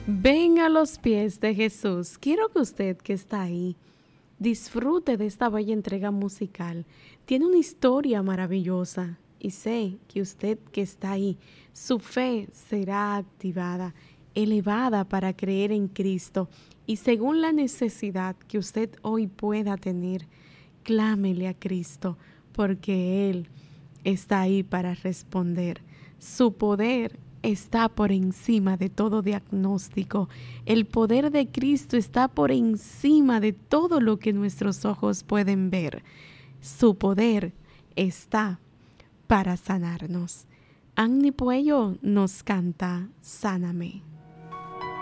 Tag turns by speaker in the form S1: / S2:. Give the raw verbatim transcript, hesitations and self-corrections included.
S1: Ven a los pies de Jesús. Quiero que usted que está ahí disfrute de esta bella entrega musical. Tiene una historia maravillosa y sé que usted que está ahí, su fe será activada, elevada para creer en Cristo y según la necesidad que usted hoy pueda tener, clámele a Cristo porque Él está ahí para responder. Su poder está por encima de todo diagnóstico. El poder de Cristo está por encima de todo lo que nuestros ojos pueden ver. Su poder está para sanarnos. Annie Puello nos canta Sáname.